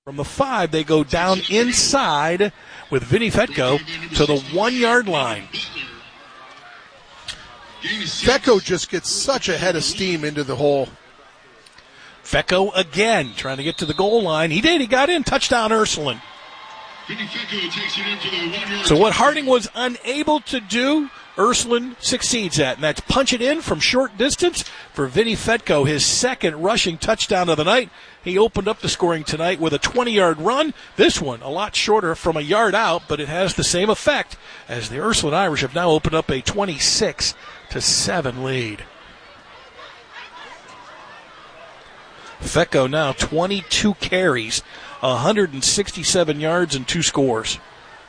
From the 5, they go down inside with Vinny Fetko to the 1-yard line. Fetko just gets such a head of steam into the hole. Fetko again trying to get to the goal line. He did. He got in. Touchdown, Ursuline. So what Harding was unable to do, Ursuline succeeds at, and that's punch it in from short distance for Vinny Fetko, his second rushing touchdown of the night. He opened up the scoring tonight with a 20-yard run. This one a lot shorter from a yard out, but it has the same effect as the Ursuline Irish have now opened up a 26-7 lead. Fetko now 22 carries, 167 yards, and 2 scores.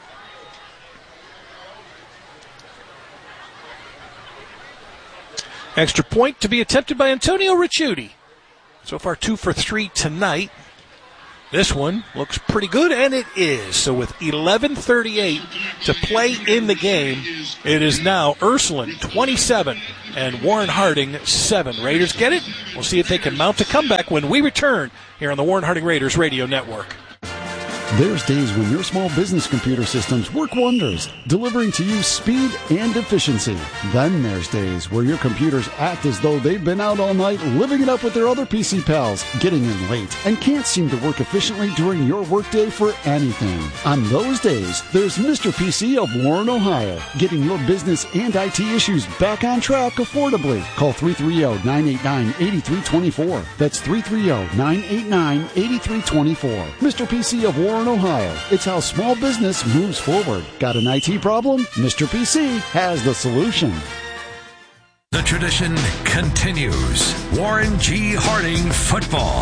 Extra point to be attempted by Antonio Ricciuti. So far 2 for 3 tonight. This one looks pretty good, and it is. So with 11:38 to play in the game, it is now Ursuline 27 and Warren Harding 7. Raiders get it. We'll see if they can mount a comeback when we return here on the Warren Harding Raiders Radio Network. There's days when your small business computer systems work wonders, delivering to you speed and efficiency. Then there's days where your computers act as though they've been out all night living it up with their other PC pals, getting in late, and can't seem to work efficiently during your workday for anything. On those days, there's Mr. PC of Warren, Ohio, getting your business and IT issues back on track affordably. Call 330-989-8324. That's 330-989-8324. Mr. PC of Warren, Ohio. It's how small business moves forward. Got an IT problem? Mr. PC has the solution. The tradition continues. Warren G. Harding football.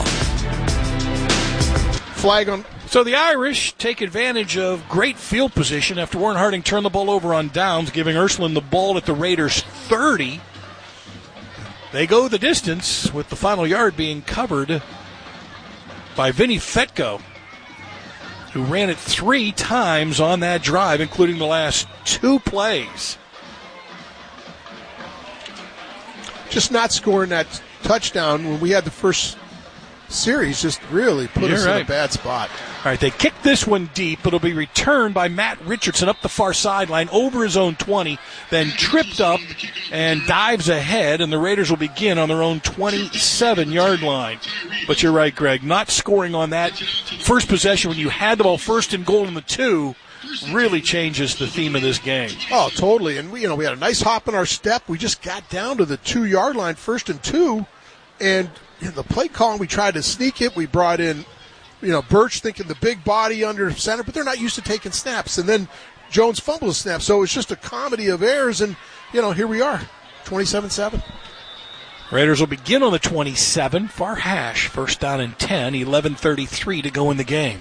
Flag on. So the Irish take advantage of great field position after Warren Harding turned the ball over on downs, giving Ursuline the ball at the Raiders' 30. They go the distance with the final yard being covered by Vinny Fetko, who ran it 3 times on that drive, including the last 2 plays. Just not scoring that touchdown when we had the first series just really put us in a bad spot. All right, they kick this one deep. It'll be returned by Matt Richardson up the far sideline over his own 20, then tripped up and dives ahead, and the Raiders will begin on their own 27-yard line. But you're right, Greg, not scoring on that first possession when you had the ball first and goal in the 2 really changes the theme of this game. Oh, totally. And we had a nice hop in our step. We just got down to the 2-yard line, 1st and 2, and in the play calling, we tried to sneak it. We brought in, Birch thinking the big body under center, but they're not used to taking snaps. And then Jones fumbled a snap. So it's just a comedy of errors, and, here we are, 27-7. Raiders will begin on the 27, far hash, first down and 10, 11:33 to go in the game.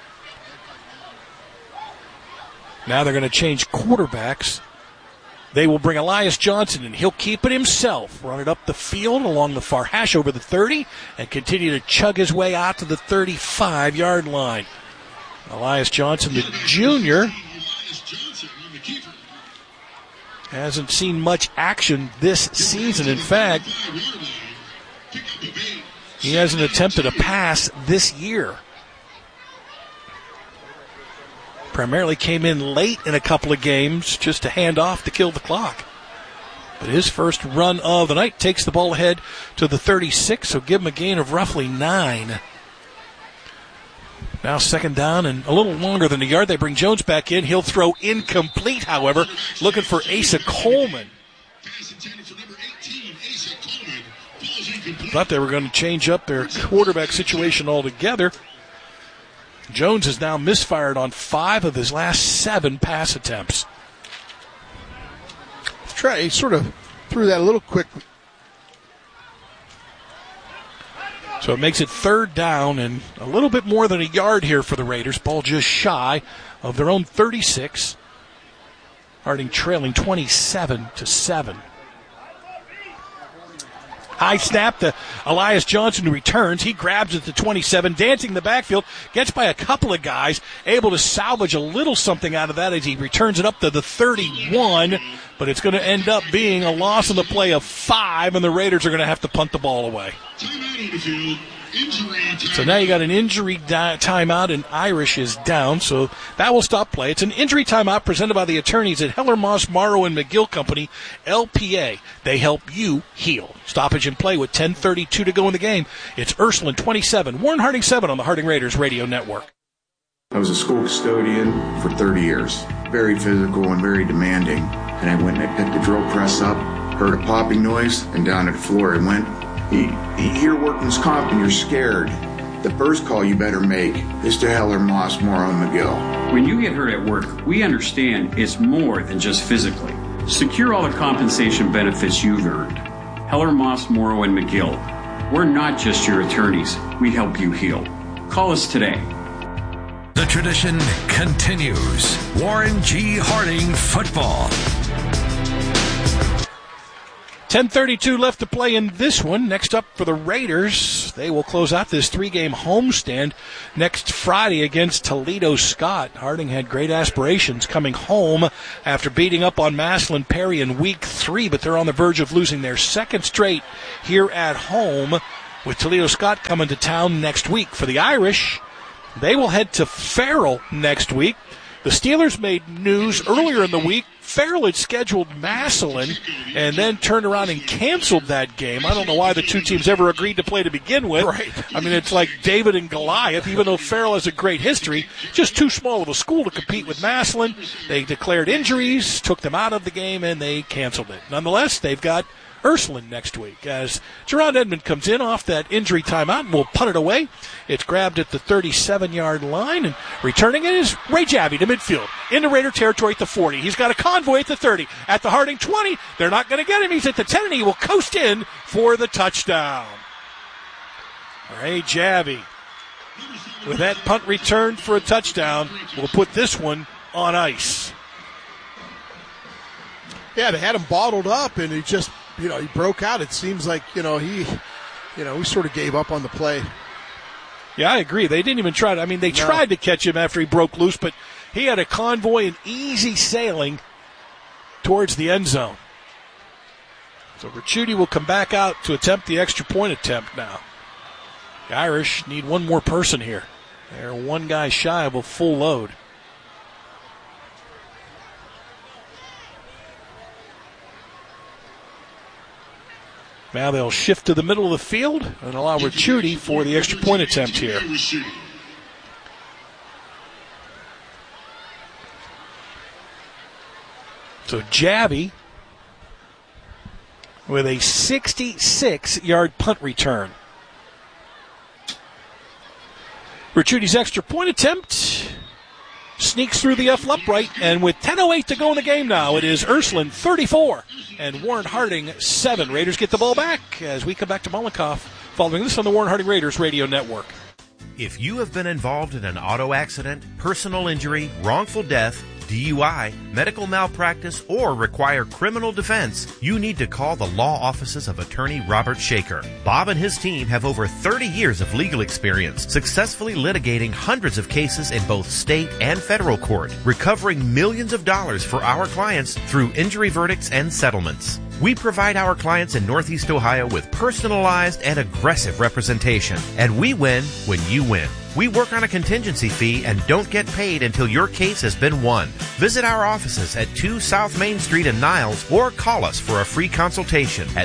Now they're going to change quarterbacks. They will bring Elias Johnson, and he'll keep it himself. Run it up the field along the far hash over the 30 and continue to chug his way out to the 35-yard line. Elias Johnson, the junior, hasn't seen much action this season. In fact, he hasn't attempted a pass this year. Primarily came in late in a couple of games just to hand off to kill the clock. But his first run of the night takes the ball ahead to the 36, so give him a gain of roughly 9. Now second down and a little longer than a yard. They bring Jones back in. He'll throw incomplete, however, looking for Asa Coleman. Thought they were going to change up their quarterback situation altogether. Jones has now misfired on 5 of his last 7 pass attempts. He sort of threw that a little quick. So it makes it 3rd down and a little bit more than a yard here for the Raiders. Ball just shy of their own 36. Harding trailing 27-7. High snap to Elias Johnson, who returns. He grabs it to 27, dancing the backfield, gets by a couple of guys, able to salvage a little something out of that as he returns it up to the 31, but it's going to end up being a loss on the play of 5, and the Raiders are going to have to punt the ball away. So now you got an injury timeout, and Irish is down, so that will stop play. It's an injury timeout presented by the attorneys at Heller, Moss, Morrow, and McGill Company, LPA. They help you heal. Stoppage and play with 10:32 to go in the game. It's Ursuline 27, Warren Harding 7 on the Harding Raiders Radio Network. I was a school custodian for 30 years, very physical and very demanding. And I went and I picked the drill press up, heard a popping noise, and down to the floor I went. You hear workman's comp and you're scared. The first call you better make is to Heller, Moss, Morrow, and McGill. When you get hurt at work, we understand it's more than just physically. Secure all the compensation benefits you've earned. Heller, Moss, Morrow, and McGill. We're not just your attorneys. We help you heal. Call us today. The tradition continues. Warren G. Harding football. 10:32 left to play in this one. Next up for the Raiders, they will close out this 3-game homestand next Friday against Toledo Scott. Harding had great aspirations coming home after beating up on Massillon Perry in Week 3, but they're on the verge of losing their second straight here at home with Toledo Scott coming to town next week. For the Irish, they will head to Farrell next week. The Steelers made news earlier in the week. Farrell had scheduled Massillon and then turned around and canceled that game. I don't know why the two teams ever agreed to play to begin with. Right. I mean, it's like David and Goliath, even though Farrell has a great history. Just too small of a school to compete with Massillon. They declared injuries, took them out of the game, and they canceled it. Nonetheless, they've got Ursuline next week as Jerron Edmond comes in off that injury timeout and will punt it away. It's grabbed at the 37-yard line, and returning it is Ray Javi to midfield into Raider territory at the 40. He's got a convoy at the 30. At the Harding 20, they're not going to get him. He's at the 10, and he will coast in for the touchdown. Ray Javi, with that punt returned for a touchdown, will put this one on ice. Yeah, they had him bottled up, and he just, he broke out. It seems like, he sort of gave up on the play. Yeah, I agree. They didn't even try to. I mean, they tried to catch him after he broke loose, but he had a convoy and easy sailing towards the end zone. So Ricciuti will come back out to attempt the extra point attempt now. The Irish need one more person here. They're one guy shy of a full load. Now they'll shift to the middle of the field and allow Ricciuti for the extra point attempt here. So Javi with a 66-yard punt return. Ricciuti's extra point attempt sneaks through the upright, and with 10:08 to go in the game now, it is Ursuline 34 and Warren Harding 7. Raiders get the ball back as we come back to Mollenkoff following this on the Warren Harding Raiders Radio Network. If you have been involved in an auto accident, personal injury, wrongful death, DUI, medical malpractice, or require criminal defense, you need to call the law offices of attorney Robert Shaker. Bob and his team have over 30 years of legal experience, successfully litigating hundreds of cases in both state and federal court, recovering millions of dollars for our clients through injury verdicts and settlements. We provide our clients in Northeast Ohio with personalized and aggressive representation, and we win when you win. We work on a contingency fee and don't get paid until your case has been won. Visit our offices at 2 South Main Street in Niles or call us for a free consultation at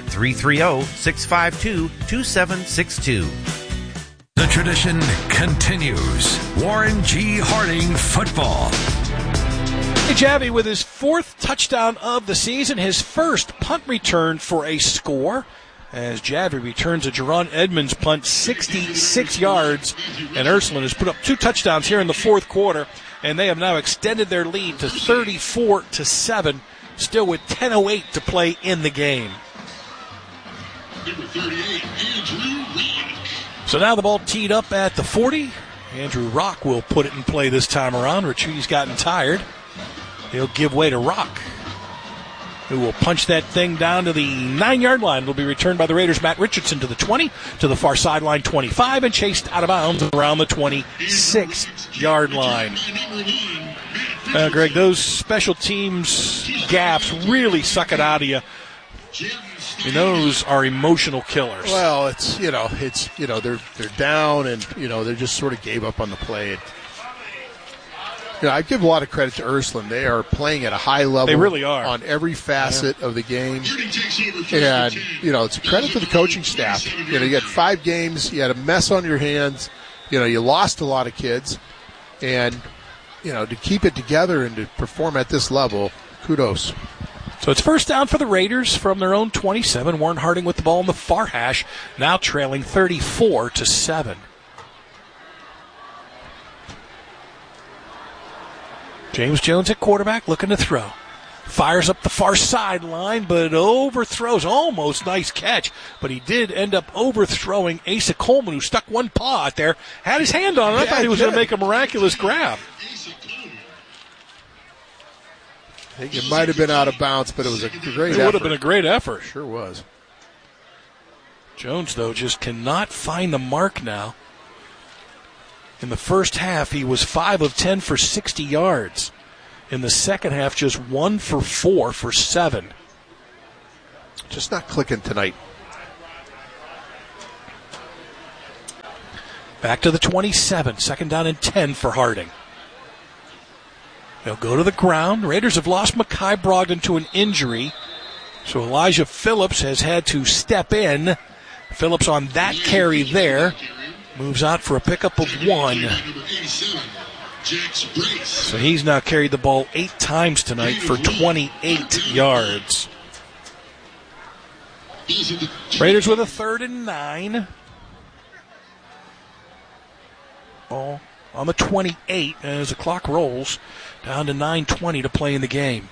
330-652-2762. The tradition continues. Warren G. Harding football. Javi with his 4th touchdown of the season, his first punt return for a score, as Javi returns a Jerron Edmonds punt 66 yards, and Ursuline has put up 2 touchdowns here in the 4th quarter, and they have now extended their lead to 34-7, still with 10:08 to play in the game. So now the ball teed up at the 40. Andrew Rock will put it in play this time around. Ricciuti's gotten tired. He'll give way to Rock, who will punch that thing down to the 9-yard line. It'll be returned by the Raiders' Matt Richardson to the 20, to the far sideline 25, and chased out of bounds around the 26-yard line. Greg, those special teams gaps really suck it out of you. And those are emotional killers. Well, they're down and, they just sort of gave up on the play. I give a lot of credit to Ursuline. They are playing at a high level. They really are. On every facet of the game. And, it's a credit to the coaching staff. You had 5 games. You had a mess on your hands. You lost a lot of kids. And, to keep it together and to perform at this level, kudos. So it's first down for the Raiders from their own 27. Warren Harding with the ball in the far hash, now trailing 34-7. James Jones at quarterback, looking to throw. Fires up the far sideline, but overthrows. Almost nice catch, but he did end up overthrowing Asa Coleman, who stuck one paw out there, had his hand on it. I thought he was going to make a miraculous grab. I think it might have been out of bounds, but it was a great effort. It would have been a great effort. Sure was. Jones, though, just cannot find the mark now. In the first half, he was 5 of 10 for 60 yards. In the second half, just 1 for 4 for 7. Just not clicking tonight. Back to the 27. Second down and 10 for Harding. They'll go to the ground. Raiders have lost Mekhi Brogdon to an injury, so Elijah Phillips has had to step in. Phillips on that carry there. Moves out for a pickup of 1. So he's now carried the ball 8 times tonight for 28 yards. Raiders with a 3rd and 9. Ball on the 28 as the clock rolls down to 9:20 to play in the game.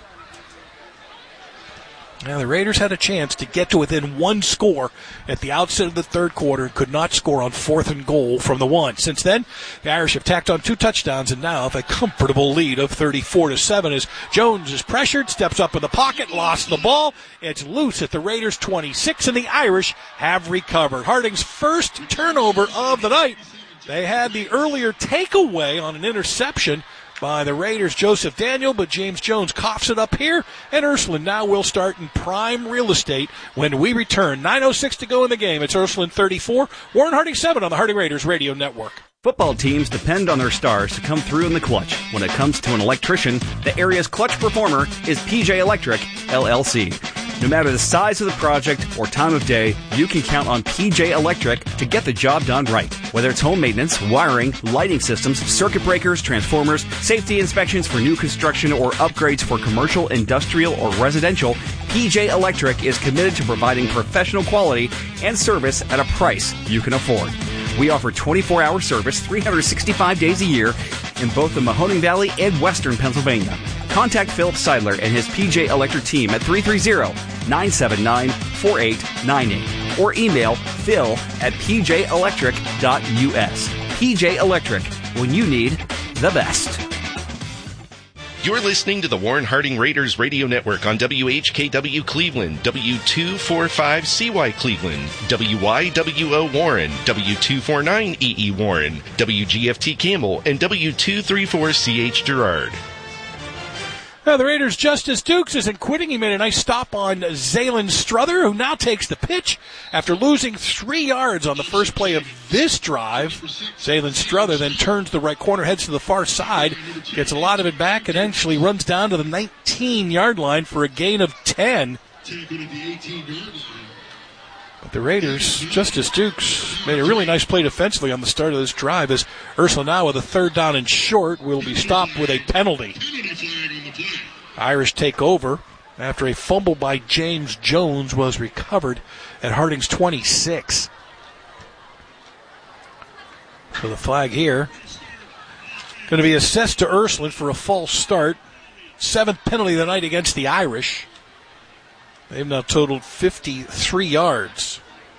Now the Raiders had a chance to get to within 1 score at the outset of the third quarter and could not score on 4th and goal from the 1. Since then, the Irish have tacked on 2 touchdowns and now have a comfortable lead of 34-7 as Jones is pressured, steps up in the pocket, lost the ball. It's loose at the Raiders 26 and the Irish have recovered. Harding's first turnover of the night. They had the earlier takeaway on an interception by the Raiders' Joseph Daniel, but James Jones coughs it up here, and Ursuline now will start in prime real estate when we return. 9:06 to go in the game. It's Ursuline 34, Warren Harding 7 on the Harding Raiders Radio Network. Football teams depend on their stars to come through in the clutch. When it comes to an electrician, the area's clutch performer is PJ Electric, LLC. No matter the size of the project or time of day, you can count on PJ Electric to get the job done right. Whether it's home maintenance, wiring, lighting systems, circuit breakers, transformers, safety inspections for new construction, or upgrades for commercial, industrial, or residential, PJ Electric is committed to providing professional quality and service at a price you can afford. We offer 24-hour service 365 days a year in both the Mahoning Valley and Western Pennsylvania. Contact Philip Seidler and his PJ Electric team at 330-979-4898 or email phil@pjelectric.us. PJ Electric, when you need the best. You're listening to the Warren Harding Raiders Radio Network on WHKW Cleveland, W245CY Cleveland, WYWO Warren, W249EE Warren, WGFT Campbell, and W234CH Girard. Now the Raiders' Justice Dukes isn't quitting. He made a nice stop on Zaylen Struther, who now takes the pitch after losing 3 yards on the first play of this drive. Zaylen Struther then turns the right corner, heads to the far side, gets a lot of it back, and actually runs down to the 19-yard line for a gain of 10. But the Raiders, Justice Dukes, made a really nice play defensively on the start of this drive as Ursuline now with a 3rd down and short will be stopped with a penalty. Irish take over after a fumble by James Jones was recovered at Harding's 26. So the flag here going to be assessed to Ursuline for a false start. 7th penalty of the night against the Irish. They've now totaled 53 yards.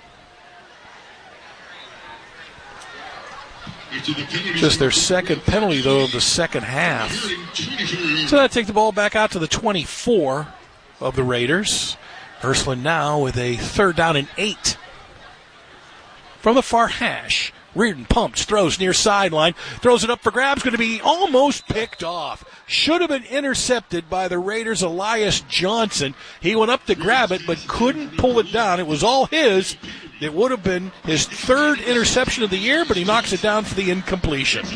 Just their 2nd penalty, though, of the second half. So that take the ball back out to the 24 of the Raiders. Ursuline now with a 3rd down and 8. From the far hash, Reardon pumps, throws near sideline, throws it up for grabs, going to be almost picked off. should have been intercepted by the Raiders' Elias Johnson. He went up to grab it, but couldn't pull it down. It was all his. It would have been his third interception of the year, but he knocks it down for the incompletion.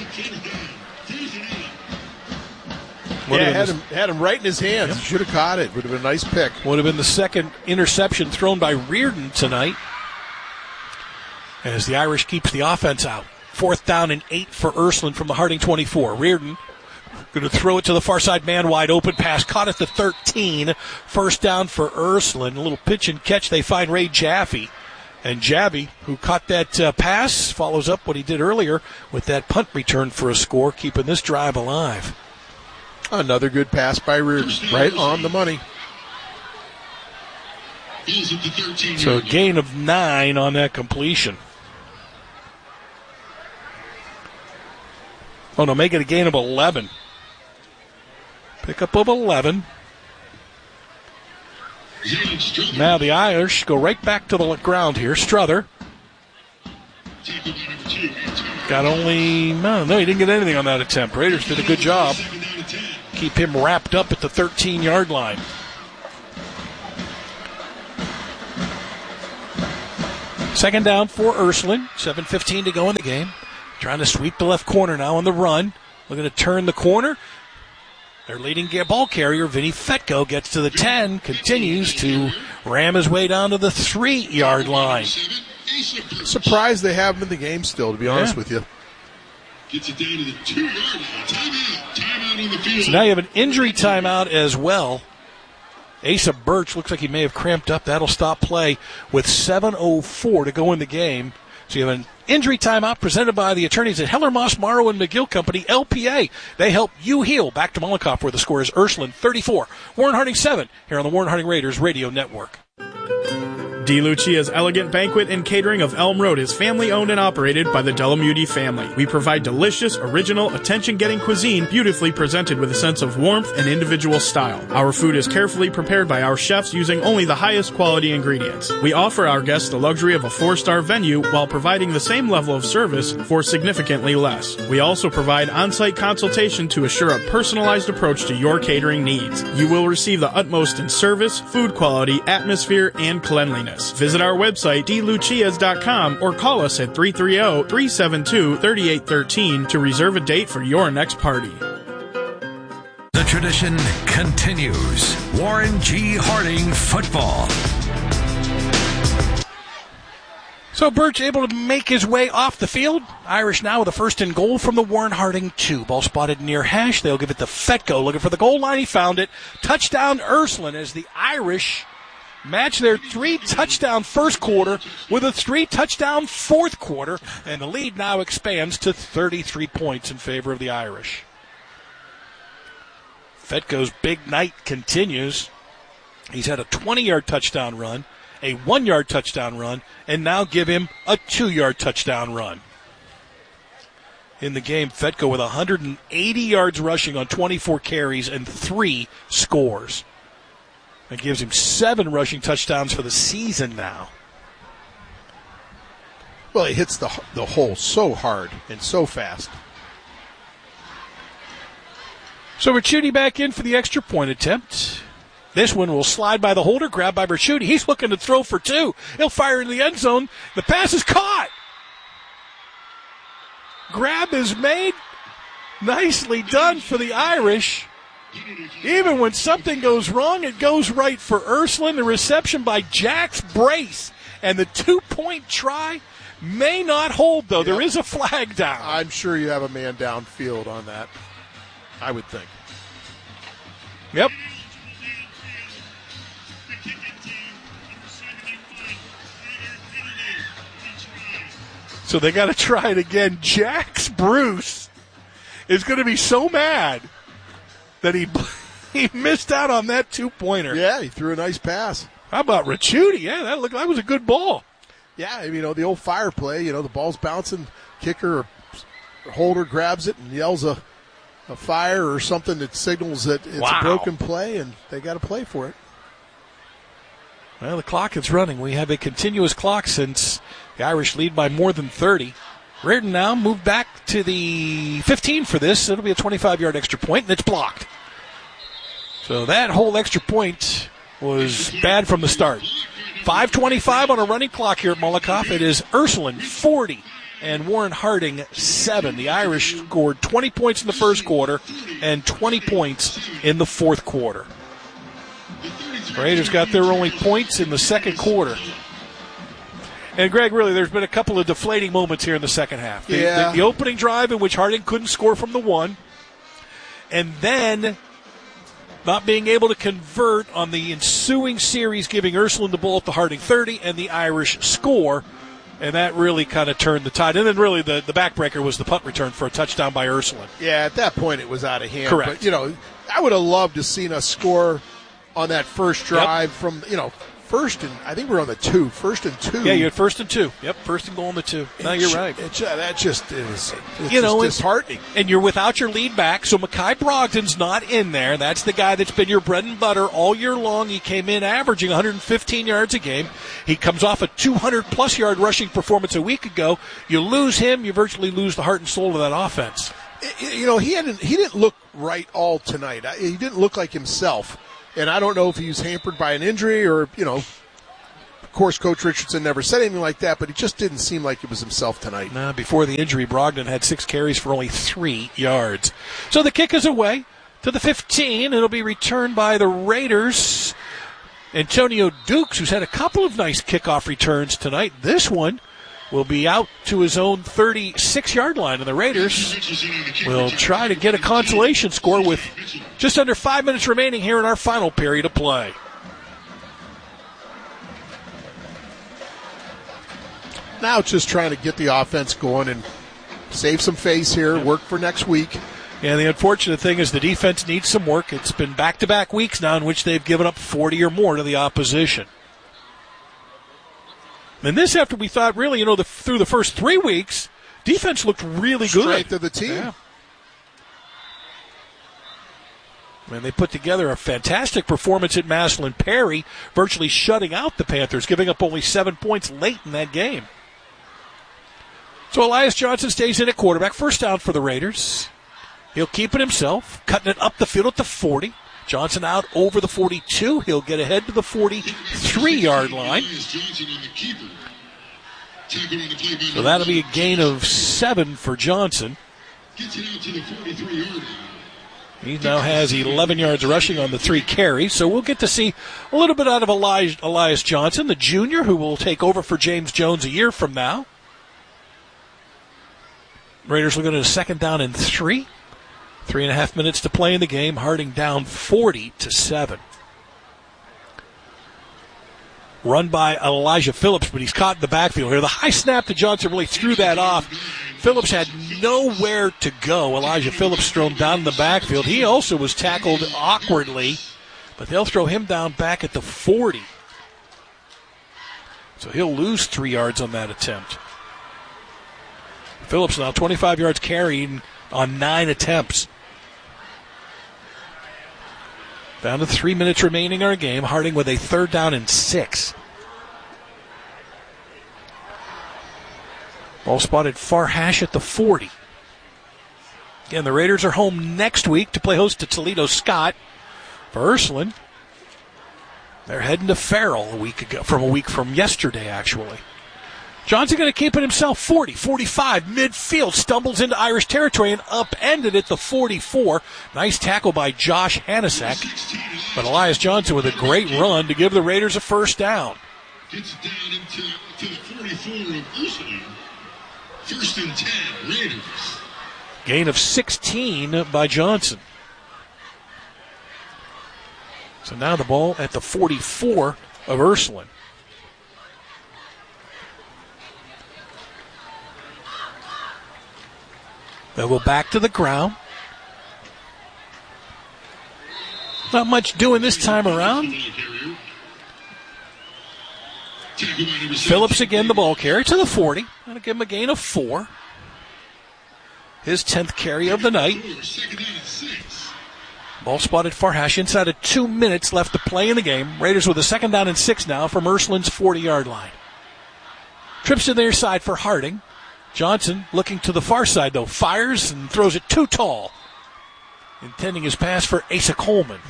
Had him right in his hands. Yep. Should have caught it. Would have been a nice pick. Would have been the second interception thrown by Reardon tonight, as the Irish keeps the offense out. 4th down and 8 for Ursuline from the Harding 24. Reardon going to throw it to the far side, man wide open pass, caught at the 13. 1st down for Ursuline. A little pitch and catch. They find Ray Jaffe. And Jaffe, who caught that pass, follows up what he did earlier with that punt return for a score, keeping this drive alive. Another good pass by Reardon, right on the money. So a gain of 9 on that completion. Oh, no, make it a gain of 11. Pickup of 11. Now the Irish go right back to the ground here. Struther. Got only, no, he didn't get anything on that attempt. Raiders did a good job. Keep him wrapped up at the 13-yard line. Second down for Ursuline. 7:15 to go in the game. Trying to sweep the left corner now on the run. Looking to turn the corner. Their leading ball carrier, Vinny Fetko, gets to the 10, continues to ram his way down to the 3-yard line. Surprised they have him in the game still, to be honest with you. Gets it down to the 2-yard line. Timeout on the field. So now you have an injury timeout as well. Asa Birch looks like he may have cramped up. That'll stop play with 7:04 to go in the game. So you have an injury timeout presented by the attorneys at Heller, Moss, Morrow, and McGill Company, LPA. They help you heal. Back to Mollenkoff, where the score is Ursuline 34, Warren Harding 7, here on the Warren Harding Raiders Radio Network. DeLucia's Elegant Banquet and Catering of Elm Road is family-owned and operated by the Delamuti family. We provide delicious, original, attention-getting cuisine beautifully presented with a sense of warmth and individual style. Our food is carefully prepared by our chefs using only the highest quality ingredients. We offer our guests the luxury of a 4-star venue while providing the same level of service for significantly less. We also provide on-site consultation to assure a personalized approach to your catering needs. You will receive the utmost in service, food quality, atmosphere, and cleanliness. Visit our website, dlucias.com, or call us at 330-372-3813 to reserve a date for your next party. The tradition continues. Warren G. Harding football. So Birch able to make his way off the field. Irish now with a 1st and goal from the Warren Harding 2. Ball spotted near hash. They'll give it to Fetko. Looking for the goal line. He found it. Touchdown Ursuline as the Irish match their 3-touchdown first quarter with a 3-touchdown fourth quarter, and the lead now expands to 33 points in favor of the Irish. Fetko's big night continues. He's had a 20-yard touchdown run, a 1-yard touchdown run, and now give him a 2-yard touchdown run. In the game, Fetko with 180 yards rushing on 24 carries and 3 scores. That gives him 7 rushing touchdowns for the season now. Well, he hits the hole so hard and so fast. So Ricciuti back in for the extra point attempt. This one will slide by the holder, grabbed by Ricciuti. He's looking to throw for 2. He'll fire in the end zone. The pass is caught. Grab is made. Nicely done for the Irish. Even when something goes wrong, it goes right for Ursuline. The reception by Jax Brace. And the 2-point try may not hold, though. Yep. There is a flag down. I'm sure you have a man downfield on that, I would think. Yep. So they got to try it again. Jax Bruce is going to be so mad that he missed out on that 2-pointer. Yeah, he threw a nice pass. How about Ricciuti? Yeah, that was a good ball. Yeah, the old fire play, the ball's bouncing, kicker or holder grabs it and yells a fire or something that signals that it's a broken play, and they got to play for it. Well, the clock is running. We have a continuous clock since the Irish lead by more than 30. Reardon now moved back to the 15 for this. It'll be a 25-yard extra point, and it's blocked. So that whole extra point was bad from the start. 5:25 on a running clock here at Malakoff. It is Ursuline 40 and Warren Harding 7. The Irish scored 20 points in the first quarter and 20 points in the fourth quarter. The Raiders got their only points in the second quarter. And, Greg, really, there's been a couple of deflating moments here in the second half. The opening drive in which Harding couldn't score from the 1, and then not being able to convert on the ensuing series, giving Ursuline the ball at the Harding 30, and the Irish score, and that really kind of turned the tide. And then really the backbreaker was the punt return for a touchdown by Ursuline. Yeah, at that point it was out of hand. Correct. But, I would have loved to seen us score on that first drive from, first and I think we're on the 2. First and 2. Yeah, you had first and 2. Yep, first and goal on the 2. No, you're right. That just is disheartening. And you're without your lead back, so Mekhi Brogdon's not in there. That's the guy that's been your bread and butter all year long. He came in averaging 115 yards a game. He comes off a 200-plus yard rushing performance a week ago. You lose him, you virtually lose the heart and soul of that offense. He didn't look right all tonight. He didn't look like himself. And I don't know if he was hampered by an injury or, of course, Coach Richardson never said anything like that, but it just didn't seem like it was himself tonight. Before the injury, Brogdon had 6 carries for only 3 yards. So the kick is away to the 15. It'll be returned by the Raiders. Antonio Dukes, who's had a couple of nice kickoff returns tonight. This one will be out to his own 36-yard line, and the Raiders will try to get a consolation score with just under 5 minutes remaining here in our final period of play. Now it's just trying to get the offense going and save some face here, work for next week. And the unfortunate thing is the defense needs some work. It's been back-to-back weeks now in which they've given up 40 or more to the opposition. And this after we thought really, through the first 3 weeks, defense looked really good. Strength of the team. Yeah. And they put together a fantastic performance at Massillon Perry, virtually shutting out the Panthers, giving up only 7 points late in that game. So Elias Johnson stays in at quarterback. First down for the Raiders. He'll keep it himself, cutting it up the field at the 40. Johnson out over the 42. He'll get ahead to the 43-yard line. So that'll be a gain of 7 for Johnson. He now has 11 yards rushing on the 3 carries. So we'll get to see a little bit out of Elias Johnson, the junior, who will take over for James Jones a year from now. Raiders looking at a second down and 3. 3.5 minutes to play in the game. Harding down 40-7. Run by Elijah Phillips, but he's caught in the backfield here. The high snap to Johnson really threw that off. Phillips had nowhere to go. Elijah Phillips thrown down in the backfield. He also was tackled awkwardly, but they'll throw him down back at the 40. So he'll lose 3 yards on that attempt. Phillips now 25 yards carrying on 9 attempts. Down to 3 minutes remaining in our game. Harding with a third down and 6. Ball spotted Farhash at the 40. Again, the Raiders are home next week to play host to Toledo Scott. For Ursuline, they're heading to Farrell a week from yesterday, actually. Johnson going to keep it himself, 40, 45, midfield, stumbles into Irish territory and upended at the 44. Nice tackle by Josh Hanasek. But Elias Johnson with a great run to give the Raiders a first down. Gets down into the 44 of Ursuline. First and 10, Raiders. Gain of 16 by Johnson. So now the ball at the 44 of Ursuline. They'll go back to the ground. Not much doing this time around. Phillips again, the ball carrier to the 40. Going to give him a gain of 4. His 10th carry of the night. Ball spotted Farhash inside of 2 minutes left to play in the game. Raiders with a second down and 6 now from Ursuline's 40-yard line. Trips to their side for Harding. Johnson looking to the far side, though. Fires and throws it too tall. Intending his pass for Asa Coleman.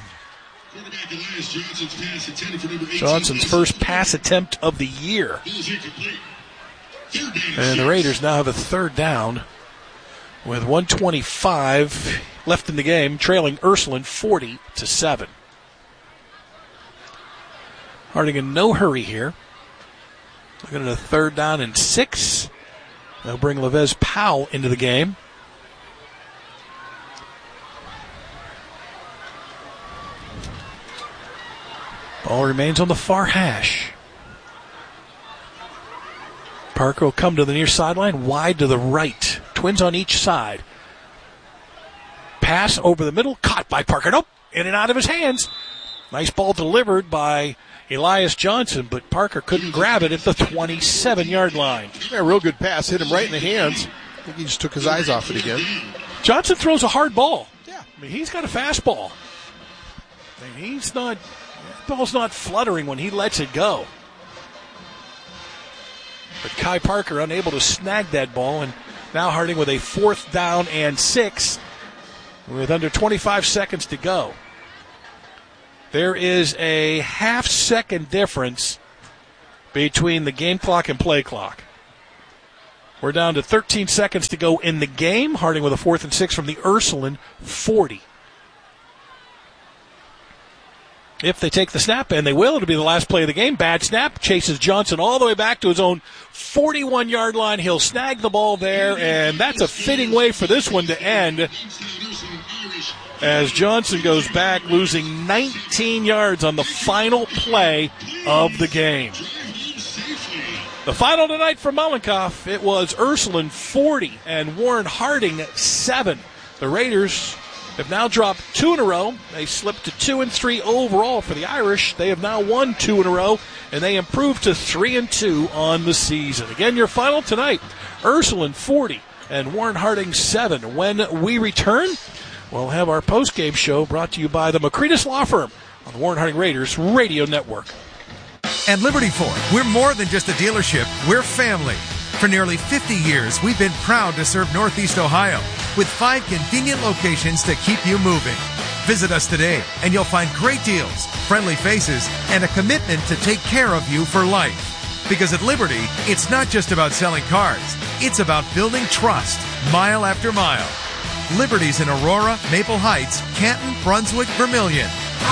Johnson's first pass attempt of the year. And the Raiders now have a third down with 1:25 left in the game, trailing Ursuline 40-7. Harding in no hurry here. Looking at a third down and 6. They'll bring Levez Powell into the game. Ball remains on the far hash. Parker will come to the near sideline, wide to the right. Twins on each side. Pass over the middle, caught by Parker. Nope, in and out of his hands. Nice ball delivered by Elias Johnson, but Parker couldn't grab it at the 27-yard line. Yeah, real good pass. Hit him right in the hands. I think he just took his eyes off it again. Johnson throws a hard ball. Yeah. I mean, he's got a fastball. I mean, that ball's not fluttering when he lets it go. But Kai Parker unable to snag that ball, and now Harding with a 4th down and 6 with under 25 seconds to go. There is a half-second difference between the game clock and play clock. We're down to 13 seconds to go in the game. Harding with a 4th and 6 from the Ursuline 40. If they take the snap, and they will, it'll be the last play of the game. Bad snap, chases Johnson all the way back to his own 41-yard line. He'll snag the ball there, and that's a fitting way for this one to end, as Johnson goes back, losing 19 yards on the final play of the game. The final tonight for Mollenkopf, it was Ursuline 40 and Warren Harding 7. The Raiders have now dropped 2 in a row. They slipped to 2-3 overall for the Irish. They have now won 2 in a row, and they improved to 3-2 on the season. Again, your final tonight, Ursuline 40 and Warren Harding 7. When we return, we'll have our post-game show brought to you by the McCretus Law Firm on the Warren Harding Raiders Radio Network. At Liberty Ford, we're more than just a dealership, we're family. For nearly 50 years, we've been proud to serve Northeast Ohio with 5 convenient locations to keep you moving. Visit us today and you'll find great deals, friendly faces, and a commitment to take care of you for life. Because at Liberty, it's not just about selling cars, it's about building trust mile after mile. Liberty's in Aurora, Maple Heights, Canton, Brunswick, Vermilion.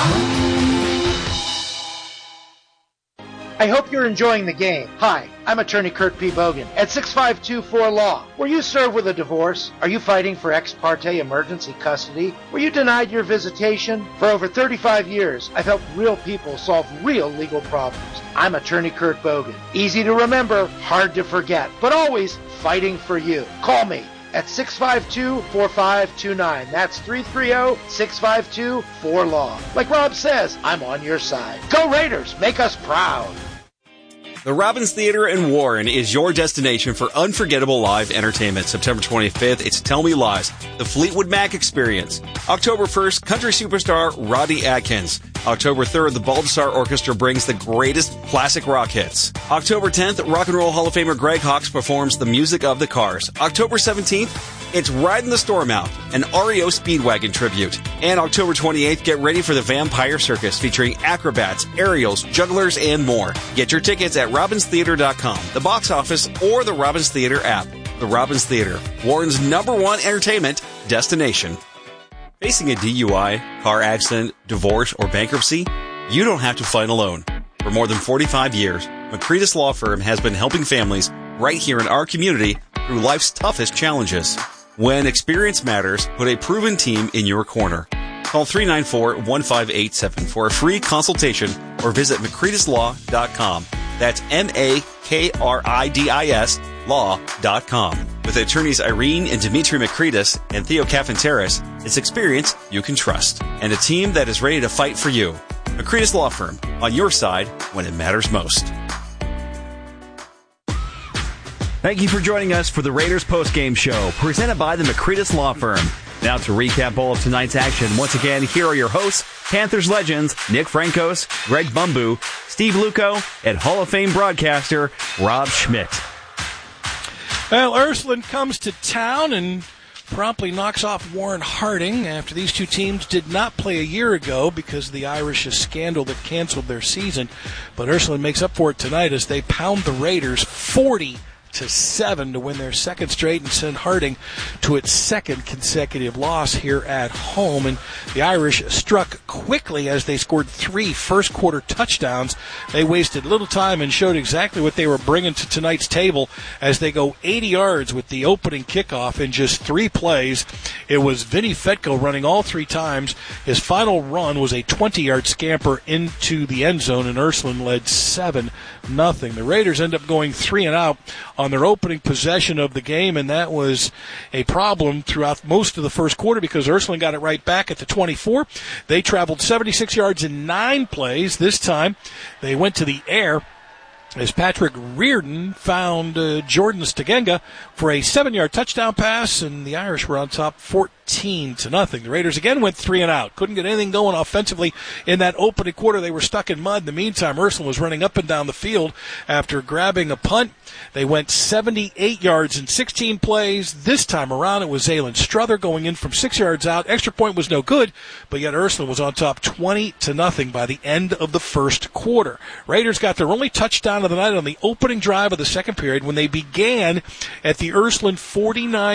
I hope you're enjoying the game. Hi, I'm attorney Kurt P. Bogan at 652-4-LAW. Were you served with a divorce? Are you fighting for ex parte emergency custody? Were you denied your visitation? For over 35 years, I've helped real people solve real legal problems. I'm attorney Kurt Bogan. Easy to remember, hard to forget, but always fighting for you. Call me at 652-4529. That's 330-652-4-LAW. Like Rob says, I'm on your side. Go Raiders! Make us proud! The Robbins Theater in Warren is your destination for unforgettable live entertainment. September 25th, it's Tell Me Lies, the Fleetwood Mac Experience. October 1st, country superstar Rodney Atkins. October 3rd, the Baldassar Orchestra brings the greatest classic rock hits. October 10th, Rock and Roll Hall of Famer Greg Hawkes performs the music of the Cars. October 17th, it's Riding the Storm Out, an REO Speedwagon tribute. And October 28th, get ready for the Vampire Circus featuring acrobats, aerials, jugglers, and more. Get your tickets at RobinsTheater.com, the box office, or the Robbins Theater app. The Robbins Theater, Warren's #1 entertainment destination. Facing a DUI, car accident, divorce, or bankruptcy? You don't have to fight alone. For more than 45 years, McCretus Law Firm has been helping families right here in our community through life's toughest challenges. When experience matters, put a proven team in your corner. Call 394-1587 for a free consultation or visit McCretusLaw.com. That's MAKRIDIS law.com. With attorneys Irene and Dimitri McCretus and Theo Cafanteris, it's experience you can trust and a team that is ready to fight for you. McCretus Law Firm, on your side when it matters most. Thank you for joining us for the Raiders postgame show, presented by the McCretus Law Firm. Now to recap all of tonight's action, once again, here are your hosts, Panthers legends Nick Frankos, Greg Bumbu, Steve Luco, and Hall of Fame broadcaster Rob Schmidt. Well, Ursuline comes to town and promptly knocks off Warren Harding after these two teams did not play a year ago because of the Irish scandal that canceled their season. But Ursuline makes up for it tonight as they pound the Raiders 40-7 to win their second straight and send Harding to its second consecutive loss here at home. And the Irish struck quickly as they scored 3 first-quarter touchdowns. They wasted little time and showed exactly what they were bringing to tonight's table as they go 80 yards with the opening kickoff in just 3 plays. It was Vinny Fetko running all 3 times. His final run was a 20-yard scamper into the end zone, and Ursuline led 7-0. The Raiders end up going 3-and-out on their opening possession of the game, and that was a problem throughout most of the first quarter because Ursuline got it right back at the 24. They traveled 76 yards in 9 plays. This time they went to the air as Patrick Reardon found Jordan Stagenga for a 7-yard touchdown pass, and the Irish were on top 14-0. The Raiders again went 3-and-out. Couldn't get anything going offensively in that opening quarter. They were stuck in mud. In the meantime, Ursuline was running up and down the field after grabbing a punt. They went 78 yards in 16 plays. This time around, it was Zaylin Struther going in from 6 yards out. Extra point was no good, but yet Ursuline was on top 20-0 by the end of the first quarter. Raiders got their only touchdown of the night on the opening drive of the second period when they began at the Ursuline 49